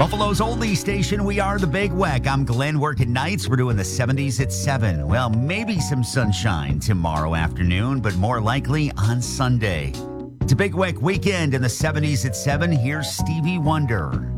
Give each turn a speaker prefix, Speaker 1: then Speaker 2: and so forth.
Speaker 1: Buffalo's only station, we are the Big Weck. I'm Glenn, working nights. We're doing the 70s at 7. Well, maybe some sunshine tomorrow afternoon, but more likely on Sunday. It's a Big Weck weekend in the 70s at 7. Here's Stevie Wonder.